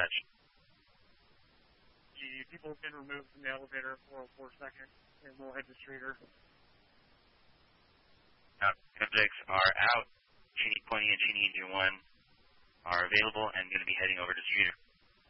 dispatch. The people have been removed from the elevator, 404 second, and we'll head to Streeter. Subjects are out. Cheney Pointy and Cheney Engine 1 are available and going to be heading over to Streeter.